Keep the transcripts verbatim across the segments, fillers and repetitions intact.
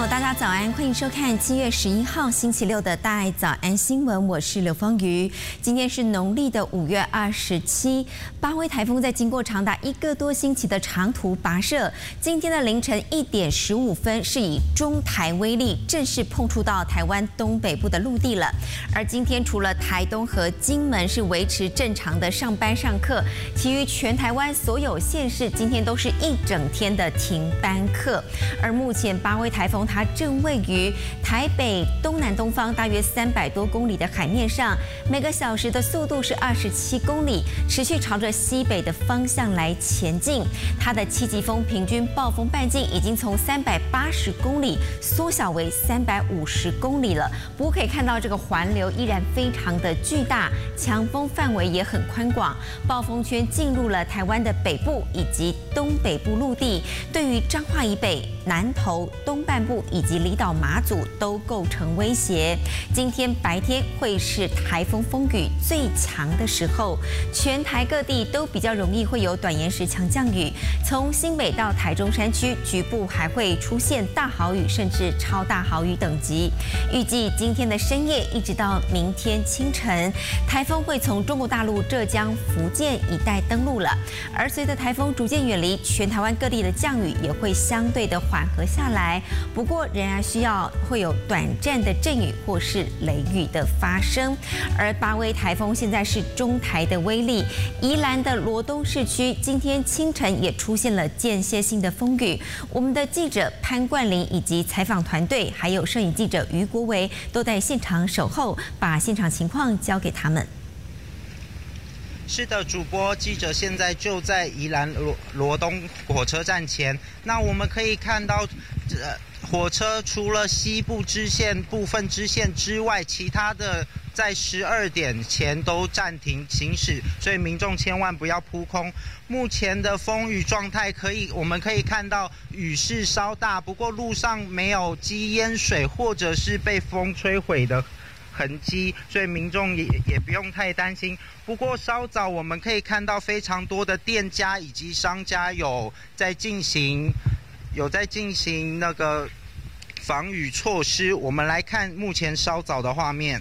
友，大家早安，欢迎收看七月十一号星期六的大爱早安新闻，我是刘芳瑜。今天是农历的五月二十七，巴威台风在经过长达一个多星期的长途跋涉，今天的凌晨一点十五分是以中台威力正式碰触到台湾东北部的陆地了。而今天除了台东和金门是维持正常的上班上课，其余全台湾所有县市今天都是一整天的停班课。而目前巴威台风它正位于台北东南东方大约三百多公里的海面上，每个小时的速度是二十七公里，持续朝着西北的方向来前进。它的七级风平均暴风半径已经从三百八十公里缩小为三百五十公里了。不过可以看到这个环流依然非常的巨大，强风范围也很宽广，暴风圈进入了台湾的北部以及东北部陆地，对于彰化以北、南投东半部以及离岛马祖都构成威胁。今天白天会是台风风雨最强的时候，全台各地都比较容易会有短延时强降雨，从新北到台中山区，局部还会出现大豪雨甚至超大豪雨等级。预计今天的深夜一直到明天清晨，台风会从中国大陆、浙江、福建一带登陆了。而随着台风逐渐远离，全台湾各地的降雨也会相对的缓和下来，不过仍然需要会有短暂的阵雨或是雷雨的发生。而巴威台风现在是中台的威力，宜兰的罗东市区今天清晨也出现了间歇性的风雨。我们的记者潘冠霖以及采访团队，还有摄影记者于国维都在现场守候，把现场情况交给他们。 是的，主播记者现在就在宜兰罗罗东火车站前。那我们可以看到，呃，火车除了西部支线部分支线之外，其他的在十二点前都暂停行驶，所以民众千万不要扑空。目前的风雨状态可以，我们可以看到雨势稍大，不过路上没有积淹水或者是被风摧毁的痕迹，所以民众也也不用太担心。不过稍早我们可以看到非常多的店家以及商家有在进行有在进行那个防雨措施。我们来看目前稍早的画面。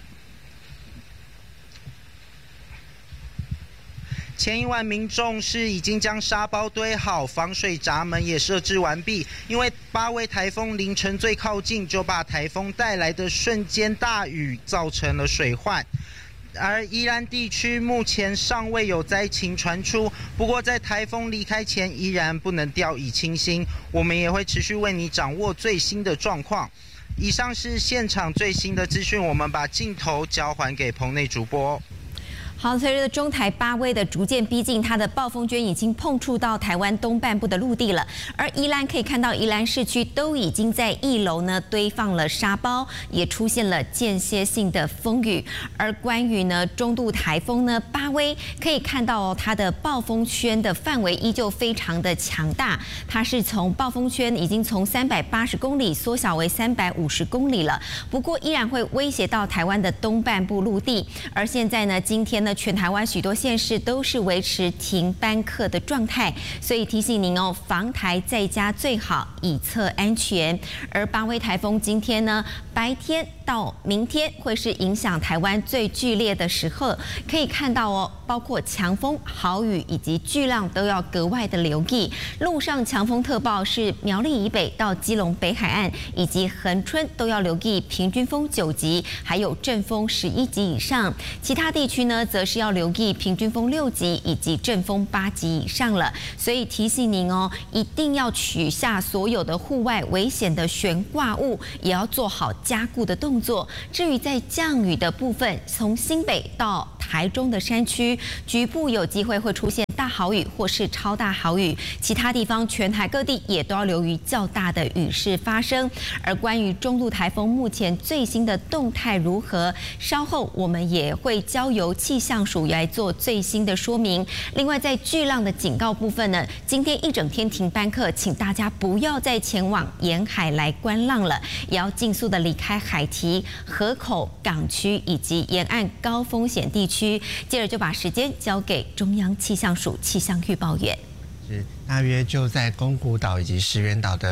前一晚民众是已经将沙包堆好，防水闸门也设置完毕。因为巴威台风凌晨最靠近，就把台风带来的瞬间大雨造成了水患。而宜兰地区目前尚未有灾情传出，不过在台风离开前依然不能掉以轻心。我们也会持续为你掌握最新的状况。以上是现场最新的资讯，我们把镜头交还给棚内主播。 好，随着中台巴威的逐渐逼近，它的暴风圈已经碰触到台湾东半部的陆地了。而宜兰可以看到，宜兰市区都已经在一楼呢堆放了沙包，也出现了间歇性的风雨。而关于呢中度台风呢巴威，可以看到哦，它的暴风圈的范围依旧非常的强大，它是从暴风圈已经从三百八十公里缩小为三百五十公里了。不过依然会威胁到台湾的东半部陆地。而现在呢，今天呢。全台湾许多县市都是维持停班课的状态，所以提醒您哦，防台在家最好，以策安全。而巴威台风今天呢，白天到明天会是影响台湾最剧烈的时候，可以看到哦，包括强风、豪雨以及巨浪都要格外的留意。陆上强风特报是苗栗以北到基隆北海岸以及恒春都要留意平均风九级，还有阵风十一级以上。其他地区呢，则是要留意平均风六级以及阵风八级以上了。所以提醒您哦，一定要取下所有的户外危险的悬挂物，也要做好加固的动作。至于在降雨的部分，从新北到台中的山区，局部有机会会出现大豪雨或是超大豪雨，其他地方全台各地也都要留意较大的雨势发生。而关于中度台风目前最新的动态如何，稍后我们也会交由气象署来做最新的说明。另外，在巨浪的警告部分呢，今天一整天停班课，请大家不要再前往沿海来观浪了，也要尽速的离开海堤、河口、港区以及沿岸高风险地区。接着就把时间交给中央气象署气象预报员。 是大约就在宫古岛以及石垣岛的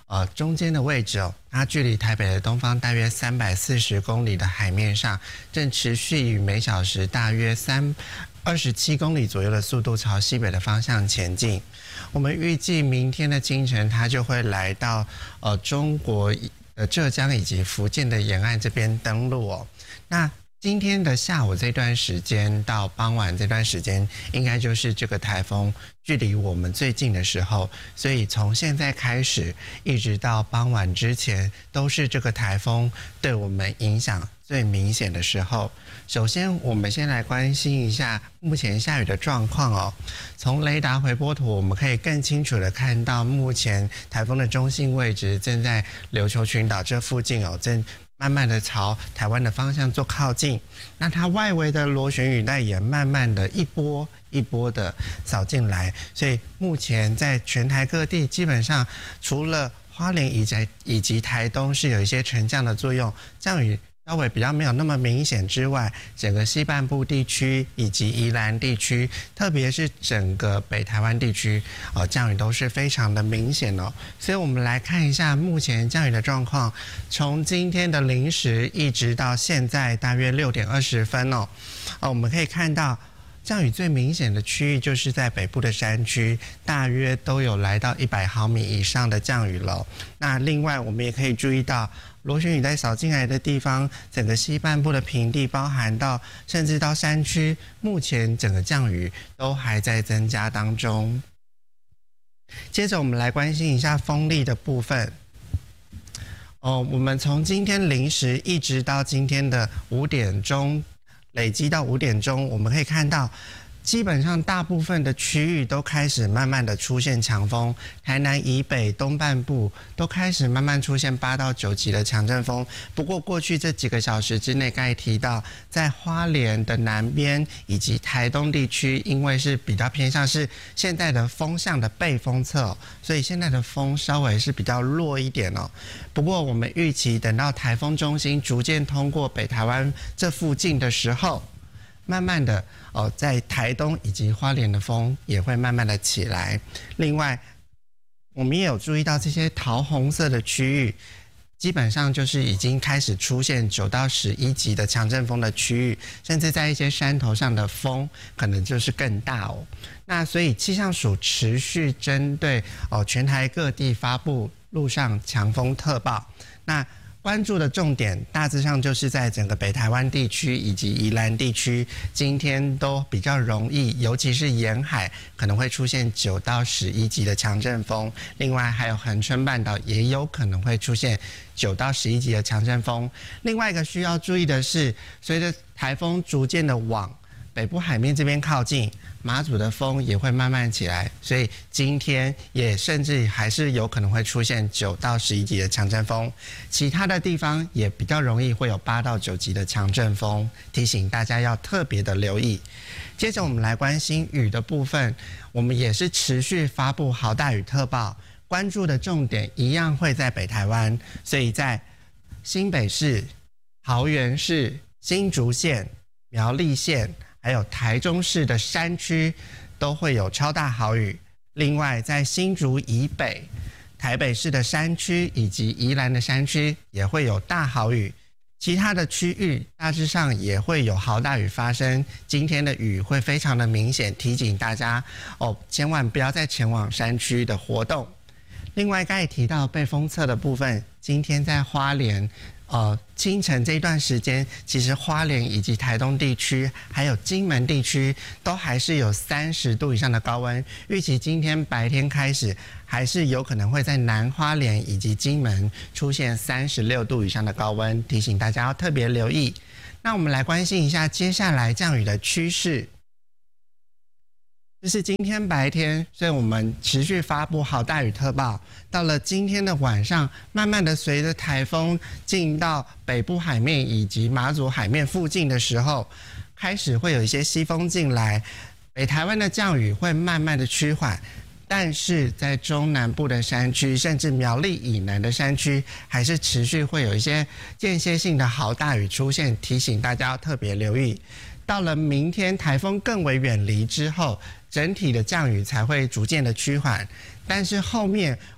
呃中间的位置哦，它距离台北的东方大约三百四十公里的海面上，正持续以每小时大约三二十七公里左右的速度朝西北的方向前进。我们预计明天的清晨，它就会来到呃中国呃浙江以及福建的沿岸这边登陆哦。那今天的下午这段时间到傍晚这段时间，应该就是这个台风距离我们最近的时候，所以从现在开始一直到傍晚之前，都是这个台风对我们影响最明显的时候。首先，我们先来关心一下目前下雨的状况哦。从雷达回波图，我们可以更清楚的看到，目前台风的中心位置正在琉球群岛这附近哦，正慢慢的朝台湾的方向做靠近。那它外围的螺旋雨带也慢慢的一波一波的扫进来，所以目前在全台各地基本上除了花莲以及以及台东是有一些沉降的作用，降雨稍微比较没有那么明显之外，整个西半部地区以及宜兰地区，特别是整个北台湾地区，呃，降雨都是非常的明显哦。所以我们来看一下目前降雨的状况，从今天的零时一直到现在大约六点二十分哦，呃，我们可以看到降雨最明显的区域就是在北部的山区，大约都有来到一百毫米以上的降雨了。那另外我们也可以注意到，螺旋雨带扫进来的地方，整个西半部的平地，包含到甚至到山区，目前整个降雨都还在增加当中。接着我们来关心一下风力的部分。哦，我们从今天零时一直到今天的五点钟。累积到五点钟，我们可以看到，基本上大部分的区域都开始慢慢的出现强风，台南以北东半部都开始慢慢出现八到九级的强阵风。不过过去这几个小时之内，刚才提到，在花莲的南边以及台东地区，因为是比较偏向是现在的风向的背风侧、哦，所以现在的风稍微是比较弱一点哦。不过我们预期等到台风中心逐渐通过北台湾这附近的时候，慢慢的哦，在台东以及花莲的风也会慢慢的起来。另外，我们也有注意到这些桃红色的区域，基本上就是已经开始出现九到十一级的强阵风的区域，甚至在一些山头上的风可能就是更大哦。那所以气象署持续针对哦全台各地发布陆上强风特报。那关注的重点大致上就是在整个北台湾地区以及宜兰地区，今天都比较容易，尤其是沿海可能会出现九到十一级的强阵风。另外还有恒春半岛也有可能会出现九到十一级的强阵风。另外一个需要注意的是，随着台风逐渐的往北部海面这边靠近，马祖的风也会慢慢起来，所以今天也甚至还是有可能会出现九到十一级的强阵风，其他的地方也比较容易会有八到九级的强阵风，提醒大家要特别的留意。接着我们来关心雨的部分，我们也是持续发布豪大雨特报，关注的重点一样会在北台湾，所以在新北市、桃园市、新竹县、苗栗县还有台中市的山区都会有超大豪雨。另外，在新竹以北、台北市的山区以及宜兰的山区也会有大豪雨。其他的区域大致上也会有豪大雨发生。今天的雨会非常的明显，提醒大家哦，千万不要再前往山区的活动。另外，刚才提到背风侧的部分，今天在花莲。呃，清晨这一段时间，其实花莲以及台东地区，还有金门地区，都还是有三十度以上的高温。预期今天白天开始，还是有可能会在南花莲以及金门出现三十六度以上的高温，提醒大家要特别留意。那我们来关心一下接下来降雨的趋势。这是今天白天，所以我们持续发布豪大雨特报。到了今天的晚上，慢慢的随着台风进到北部海面以及马祖海面附近的时候，开始会有一些西风进来，北台湾的降雨会慢慢的趋缓。但是在中南部的山区，甚至苗栗以南的山区，还是持续会有一些间歇性的豪大雨出现，提醒大家要特别留意。到了明天台风更为远离之后，整体的降雨才会逐渐的趋缓，但是后面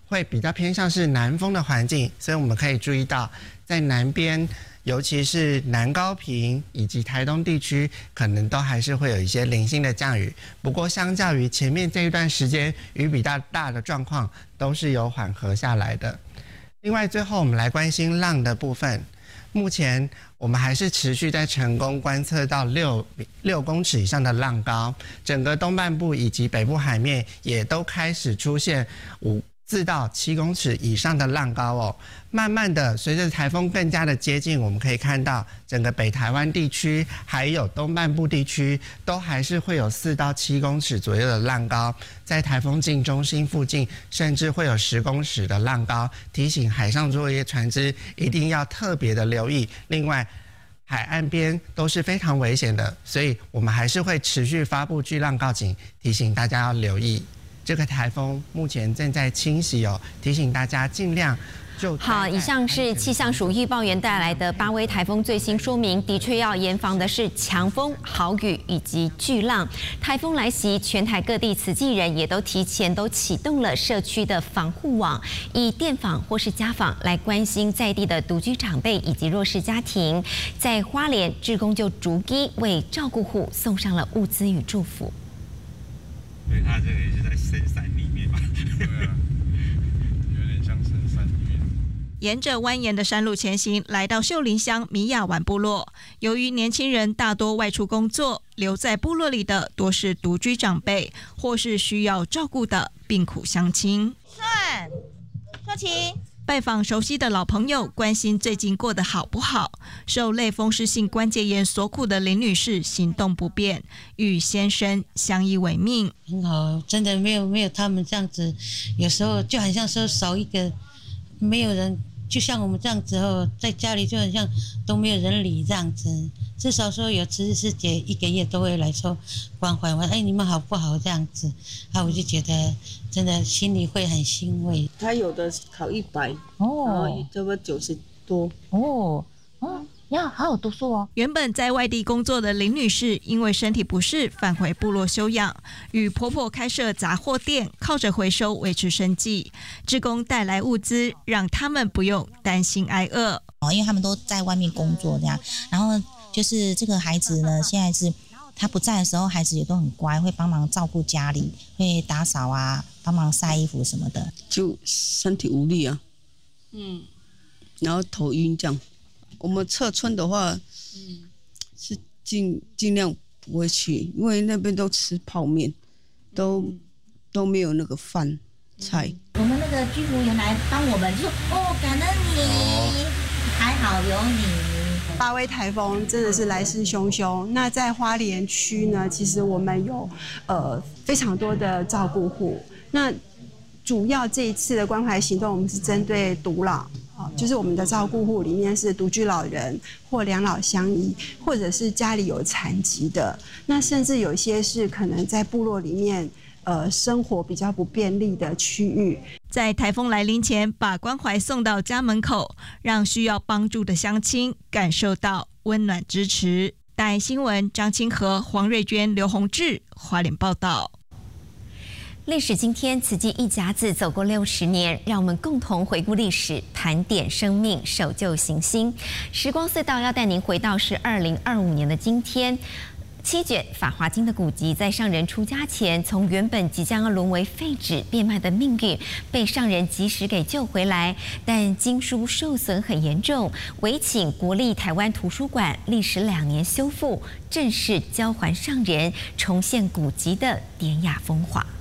会比较偏向是南风的环境，所以我们可以注意到，在南边，尤其是南高屏以及台东地区，可能都还是会有一些零星的降雨。不过，相较于前面这一段时间雨比较大的状况，都是有缓和下来的。另外，最后我们来关心浪的部分。目前我们还是持续在成功观测到六六公尺以上的浪高，整个东半部以及北部海面也都开始出现五四到七公尺以上的浪高哦。慢慢的，随着台风更加的接近，我们可以看到整个北台湾地区还有东半部地区都还是会有四到七公尺左右的浪高，在台风近中心附近甚至会有十公尺的浪高，提醒海上作业船只一定要特别的留意。另外，海岸边都是非常危险的，所以我们还是会持续发布巨浪告警，提醒大家要留意。这个台风目前正在侵袭哦，提醒大家尽量就好。以上是气象署预报员带来的八威台风最新说明，的确要严防的是强风、豪雨以及巨浪。台风来袭，全台各地慈济人也都提前都启动了社区的防护网，以电访或是家访来关心在地的独居长辈以及弱势家庭。在花莲，志工就逐一为照顾户送上了物资与祝福。 因为它这个也是在深山里面嘛，对啊，有点像深山里面。 沿着蜿蜒的山路前行，来到秀林乡米亚湾部落。由于年轻人大多外出工作，留在部落里的多是独居长辈，或是需要照顾的病苦乡亲。 顺，秀琴。 拜访熟悉的老朋友，关心最近过得好不好。受类风湿性关节炎所苦的林女士行动不便，与先生相依为命。 很好，真的没有没有他们这样子，有时候就很像说少一个，没有人，就像我们这样子哦，在家里就很像都没有人理这样子。至少说有慈济师姐一个月都会来说关怀我，哎，你们好不好这样子？啊，我就觉得真的心里会很欣慰。 他有的考一百，哦，然后差不多九十多， 哦，嗯，要好好读书哦。 原本在外地工作的林女士，因为身体不适，返回部落休养，与婆婆开设杂货店，靠着回收维持生计。志工带来物资，让他们不用担心挨饿。 哦，因为他们都在外面工作这样，然后就是这个孩子呢，现在是他不在的时候，孩子也都很乖，会帮忙照顾家里，会打扫啊，帮忙晒衣服什么的。 就身体无力啊，嗯，然后头晕这样。我们撤村的话，嗯，是尽尽量不会去，因为那边都吃泡面，都、嗯、都没有那个饭菜。 我们那个居服员来帮我们，就说哦，感恩你，哦、还好有你。 八威台风真的是来势汹汹。那在花莲区呢，其实我们有呃非常多的照顾户。那主要这一次的关怀行动，我们是针对独老，啊，就是我们的照顾户里面是独居老人或两老相依，或者是家里有残疾的。那甚至有些是可能在部落里面呃生活比较不便利的区域。 在台风来临前，把关怀送到家门口，让需要帮助的乡亲感受到温暖支持。大爱新闻张清和、黄瑞娟、刘宏志，花莲报道。 历史今天，慈济一甲子走过六十年，让我们共同回顾历史，盘点生命，守旧行新。时光隧道要带您回到是二零二五年的今天。七卷《法华经》的古籍，在上人出家前，从原本即将要沦为废纸变卖的命运，被上人及时给救回来。但经书受损很严重，委请国立台湾图书馆历时两年修复，正式交还上人，重现古籍的典雅风华。